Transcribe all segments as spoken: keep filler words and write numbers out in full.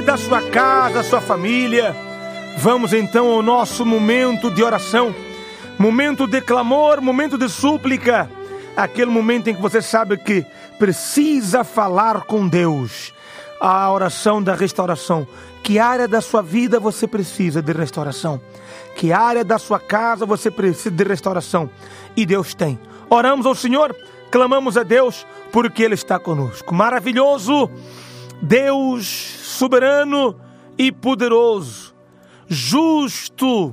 da sua casa, da sua família. Vamos então ao nosso momento de oração, momento de clamor, momento de súplica, aquele momento em que você sabe que precisa falar com Deus. A oração da restauração. Que área da sua vida você precisa de restauração? Que área da sua casa você precisa de restauração? E Deus tem. Oramos ao Senhor, clamamos a Deus, porque Ele está conosco. Maravilhoso Deus, soberano e poderoso, justo,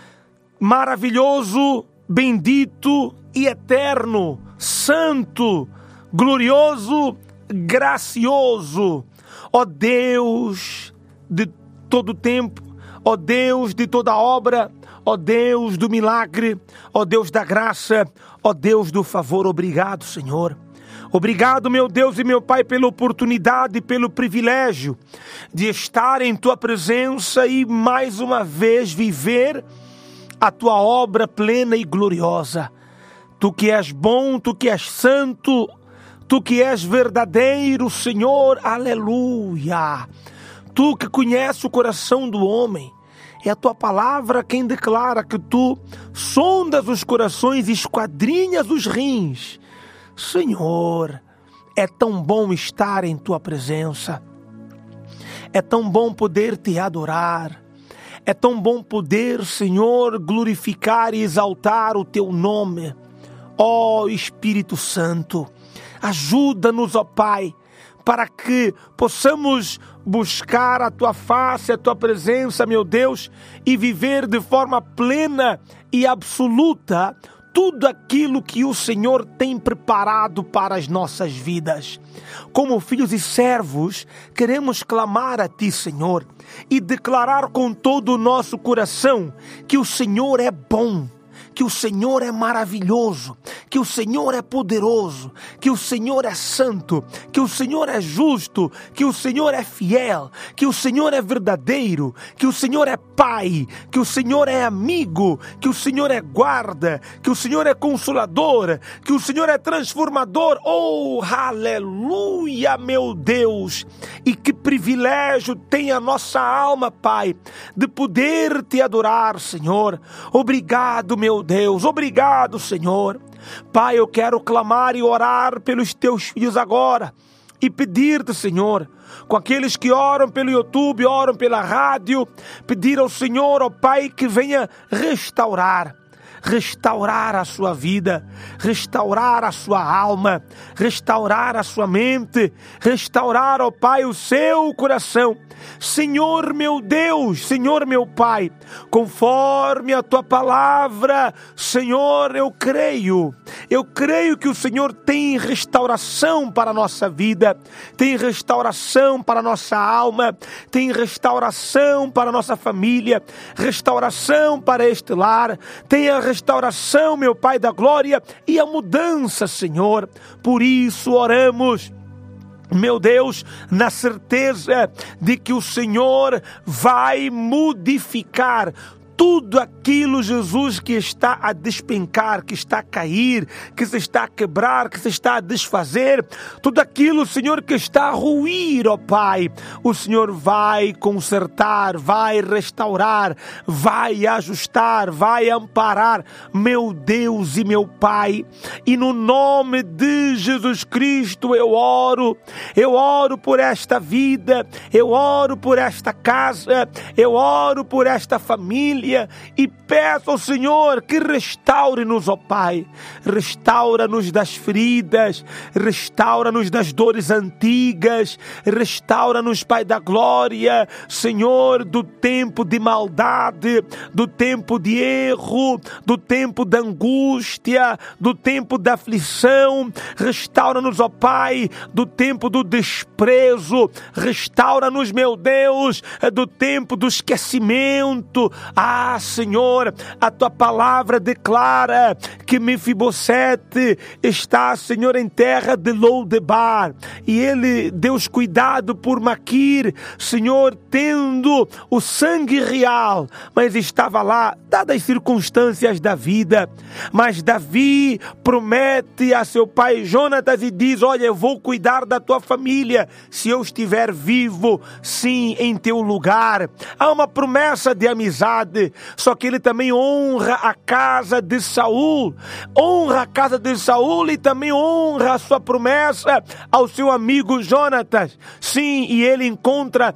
maravilhoso, bendito e eterno, santo, glorioso, gracioso, ó Deus de todo tempo, ó Deus de toda obra, ó Deus do milagre, ó Deus da graça, ó Deus do favor. Obrigado, Senhor. Obrigado, meu Deus e meu Pai, pela oportunidade, pelo privilégio de estar em Tua presença e mais uma vez viver a Tua obra plena e gloriosa. Tu que és bom, Tu que és santo, Tu que és verdadeiro, Senhor, aleluia. Tu que conhece o coração do homem, é a Tua palavra quem declara que Tu sondas os corações e esquadrinhas os rins. Senhor, é tão bom estar em Tua presença, é tão bom poder Te adorar, é tão bom poder, Senhor, glorificar e exaltar o Teu nome. Ó Espírito Santo, ajuda-nos, ó Pai, para que possamos buscar a Tua face, a Tua presença, meu Deus, e viver de forma plena e absoluta tudo aquilo que o Senhor tem preparado para as nossas vidas. Como filhos e servos, queremos clamar a Ti, Senhor, e declarar com todo o nosso coração que o Senhor é bom, que o Senhor é maravilhoso, que o Senhor é poderoso, que o Senhor é santo, que o Senhor é justo, que o Senhor é fiel, que o Senhor é verdadeiro, que o Senhor é Pai, que o Senhor é amigo, que o Senhor é guarda, que o Senhor é consolador, que o Senhor é transformador. Oh, aleluia, meu Deus! E que privilégio tem a nossa alma, Pai, de poder Te adorar, Senhor. Obrigado, meu Deus, obrigado, Senhor. Pai, eu quero clamar e orar pelos Teus filhos agora e pedir-te, Senhor, com aqueles que oram pelo YouTube, oram pela rádio, pedir ao Senhor, ó Pai, que venha restaurar, restaurar a sua vida, restaurar a sua alma, restaurar a sua mente, restaurar, ó Pai, o seu coração. Senhor meu Deus, Senhor meu Pai, conforme a Tua palavra, Senhor, eu creio, eu creio que o Senhor tem restauração para a nossa vida, tem restauração para a nossa alma, tem restauração para a nossa família, restauração para este lar, tem a restauração, meu Pai da glória, e a mudança, Senhor. Por isso oramos, meu Deus, na certeza de que o Senhor vai modificar tudo aquilo, Jesus, que está a despencar, que está a cair, que se está a quebrar, que se está a desfazer, tudo aquilo, Senhor, que está a ruir, ó Pai, o Senhor vai consertar, vai restaurar, vai ajustar, vai amparar, meu Deus e meu Pai. E no nome de Jesus Cristo eu oro, eu oro por esta vida, eu oro por esta casa, eu oro por esta família, e peço ao Senhor que restaure-nos, ó Pai, restaura-nos das feridas, restaura-nos das dores antigas, restaura-nos, Pai da glória, Senhor, do tempo de maldade, do tempo de erro, do tempo da angústia, do tempo da aflição, restaura-nos, ó Pai, do tempo do desprezo, restaura-nos, meu Deus, do tempo do esquecimento. Ah, Ah, Senhor, a tua palavra declara que Mefibosete está, Senhor, em terra de Lodebar. E ele, Deus, cuidado por Maquir, Senhor, tendo o sangue real, mas estava lá, dadas as circunstâncias da vida. Mas Davi promete a seu pai Jonatas e diz: olha, eu vou cuidar da tua família se eu estiver vivo, sim, em teu lugar. Há uma promessa de amizade, só que ele também honra a casa de Saul, honra a casa de Saul e também honra a sua promessa ao seu amigo Jonatas. Sim, e ele encontra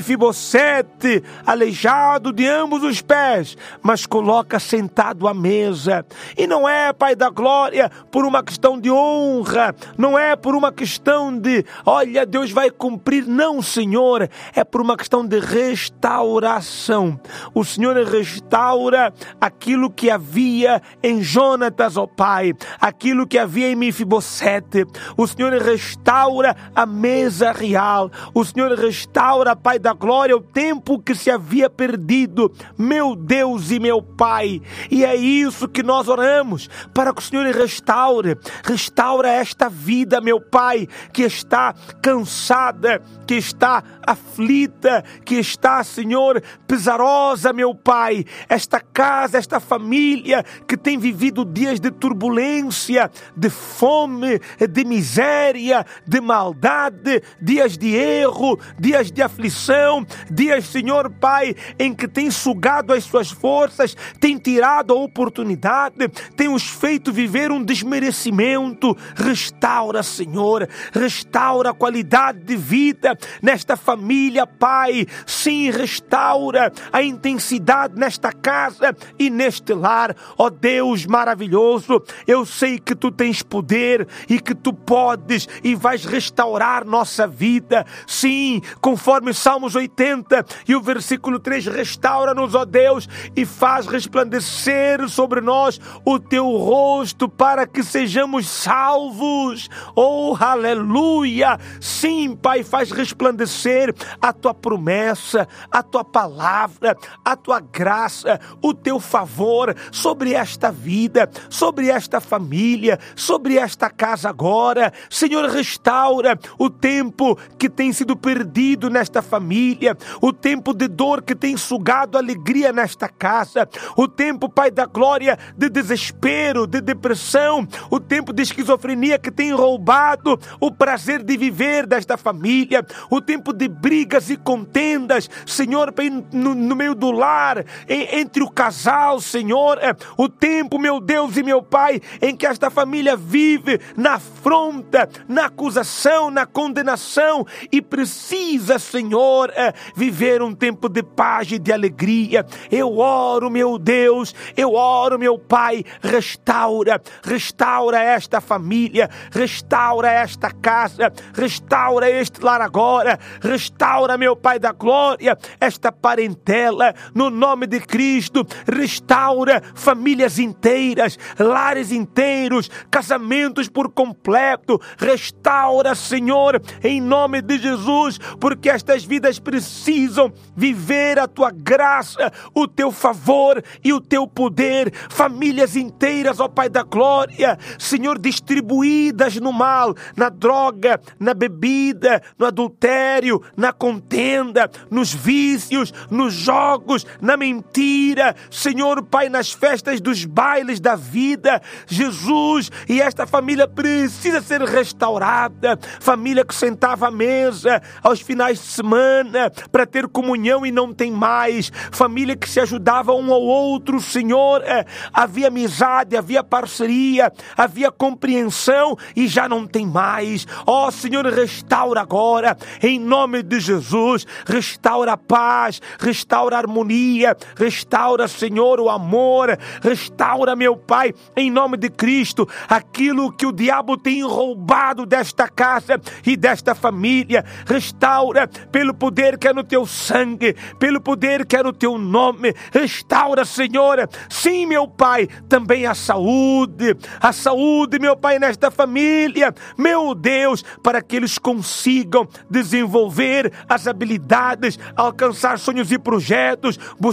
Mefibosete aleijado de ambos os pés, mas coloca sentado à mesa. E não é, Pai da glória, por uma questão de honra, não é por uma questão de, olha, Deus vai cumprir, não, Senhor, é por uma questão de restauração. O Senhor restaura aquilo que havia em Jonatas, ó Pai, aquilo que havia em Mefibosete. O Senhor restaura a mesa real, o Senhor restaura, Pai da glória, o tempo que se havia perdido, meu Deus e meu Pai. E é isso que nós oramos, para que o Senhor restaure, restaura esta vida, meu Pai, que está cansada, que está aflita, que está, Senhor, pesarosa, meu Pai, esta casa, esta família que tem vivido dias de turbulência, de fome, de miséria, de maldade, dias de erro, dias de aflição, dias, Senhor Pai, em que tem sugado as suas forças, tem tirado a oportunidade, tem os feito viver um desmerecimento. Restaura, Senhor, restaura a qualidade de vida nesta família, Pai. Sim, restaura a intensidade nesta casa e neste lar. Ó Deus maravilhoso, eu sei que Tu tens poder e que Tu podes e vais restaurar nossa vida. Sim, conforme Salmos oitenta e o versículo três, restaura-nos, ó Deus, e faz resplandecer sobre nós o Teu rosto para que sejamos salvos. Oh, aleluia! Sim, Pai, faz resplandecer a Tua promessa, a Tua palavra, a Tua graça, o Teu favor sobre esta vida, sobre esta família, sobre esta casa agora. Senhor, restaura o tempo que tem sido perdido nesta família, o tempo de dor que tem sugado alegria nesta casa, o tempo, Pai da glória, de desespero, de depressão, o tempo de esquizofrenia que tem roubado o prazer de viver desta família, o tempo de brigas e contendas, Senhor, no, no meio do lar, em, entre o casal, Senhor, é, o tempo, meu Deus e meu Pai, em que esta família vive na afronta, na acusação, na condenação e precisa, Senhor, é, viver um tempo de paz e de alegria. Eu oro, meu Deus, eu oro, meu Pai, restaura, restaura esta família, restaura esta casa, restaura este lar agora, restaura, meu Pai da glória, esta parentela, no nome de Cristo, restaura famílias inteiras, lares inteiros, casamentos por completo, restaura, Senhor, em nome de Jesus, porque estas vidas precisam viver a Tua graça, o Teu favor e o Teu poder, famílias inteiras, ó Pai da glória, Senhor, distribuídas no mal, na droga, na bebida, no adultério, na contenda, nos vícios, nos jogos, na mentira, Senhor, Pai, nas festas dos bailes da vida, Jesus, e esta família precisa ser restaurada, família que sentava à mesa aos finais de semana para ter comunhão e não tem mais, família que se ajudava um ao outro, Senhor, é, havia amizade, havia parceria, havia compreensão e já não tem mais. Ó Senhor, restaura agora, em nome de Jesus, restaura a paz, restaura a harmonia, restaura, Senhor, o amor, restaura, meu Pai, em nome de Cristo, aquilo que o diabo tem roubado desta casa e desta família, restaura pelo poder que é no Teu sangue, pelo poder que é no Teu nome, restaura, Senhor, sim, meu Pai, também a saúde, a saúde, meu Pai, nesta família, meu Deus, para que eles consigam desenvolver as habilidades, alcançar sonhos e projetos, buscar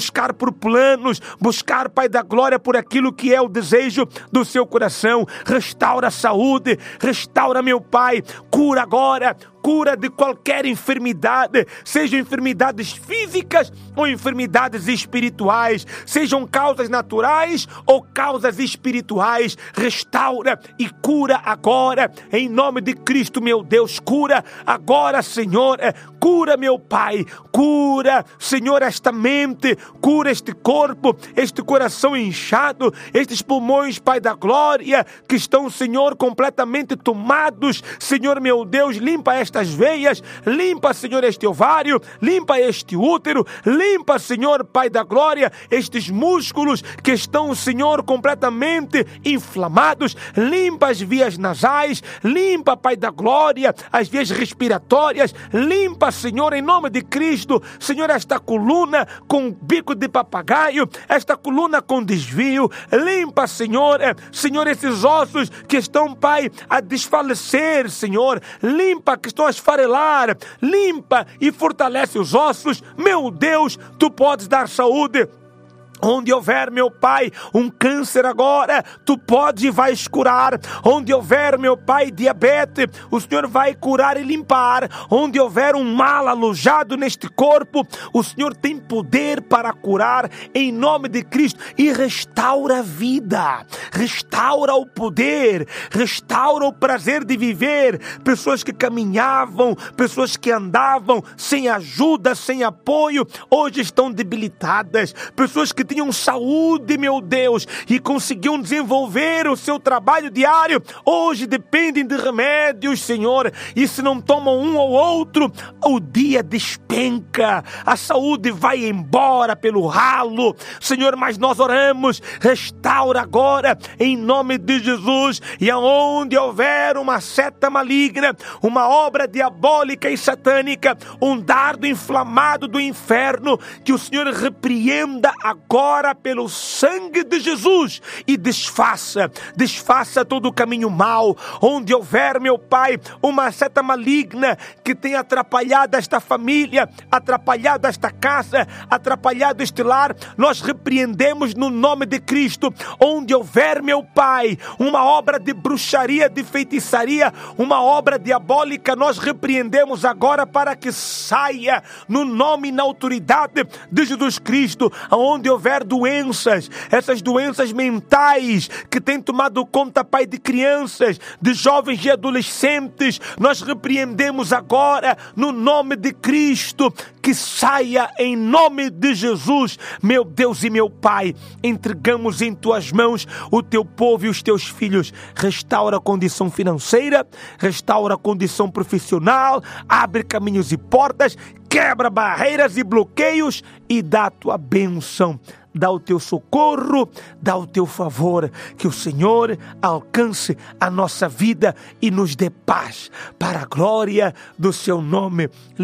buscar por planos, buscar, Pai da glória, por aquilo que é o desejo do seu coração. Restaura a saúde, restaura, meu Pai, cura agora, cura de qualquer enfermidade, sejam enfermidades físicas ou enfermidades espirituais, sejam causas naturais ou causas espirituais. Restaura e cura agora, em nome de Cristo, meu Deus. Cura agora, Senhor. Cura, meu Pai. Cura, Senhor, esta mente. Cura este corpo, este coração inchado, estes pulmões, Pai da glória, que estão, Senhor, completamente tomados. Senhor, meu Deus, limpa esta estas veias, limpa, Senhor, este ovário, limpa este útero, limpa, Senhor, Pai da glória, estes músculos que estão, Senhor, completamente inflamados, limpa as vias nasais, limpa, Pai da glória, as vias respiratórias, limpa, Senhor, em nome de Cristo, Senhor, esta coluna com bico de papagaio, esta coluna com desvio, limpa, Senhor, Senhor, esses ossos que estão, Pai, a desfalecer, Senhor, limpa, que estão a esfarelar, limpa e fortalece os ossos. Meu Deus, Tu podes dar saúde. Onde houver, meu Pai, um câncer agora, Tu podes e vais curar. Onde houver, meu Pai, diabetes, o Senhor vai curar e limpar. Onde houver um mal alojado neste corpo, o Senhor tem poder para curar, em nome de Cristo. E restaura a vida, restaura o poder, restaura o prazer de viver. Pessoas que caminhavam, pessoas que andavam sem ajuda, sem apoio, hoje estão debilitadas. Pessoas que tinham saúde, meu Deus, e conseguiam desenvolver o seu trabalho diário, hoje dependem de remédios, Senhor, e se não tomam um ou outro, o dia despenca, a saúde vai embora pelo ralo, Senhor, mas nós oramos, restaura agora, em nome de Jesus, e aonde houver uma seta maligna, uma obra diabólica e satânica, um dardo inflamado do inferno, que o Senhor repreenda agora, Agora pelo sangue de Jesus e desfaça, desfaça todo o caminho mau. Onde houver, meu Pai, uma seta maligna que tenha atrapalhado esta família, atrapalhado esta casa, atrapalhado este lar, nós repreendemos no nome de Cristo. Onde houver, meu Pai, uma obra de bruxaria, de feitiçaria, uma obra diabólica, nós repreendemos agora para que saia no nome e na autoridade de Jesus Cristo. Onde houver doenças, essas doenças mentais que têm tomado conta, Pai, de crianças, de jovens e adolescentes, nós repreendemos agora no nome de Cristo, que saia em nome de Jesus. Meu Deus e meu Pai, entregamos em Tuas mãos o Teu povo e os Teus filhos. Restaura a condição financeira, restaura a condição profissional, abre caminhos e portas, quebra barreiras e bloqueios e dá a Tua bênção. Dá o Teu socorro, dá o Teu favor, que o Senhor alcance a nossa vida e nos dê paz, para a glória do Seu nome.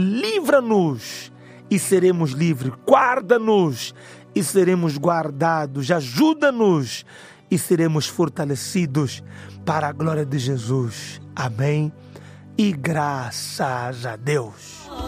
Livra-nos e seremos livres, guarda-nos e seremos guardados, ajuda-nos e seremos fortalecidos, para a glória de Jesus. Amém e graças a Deus.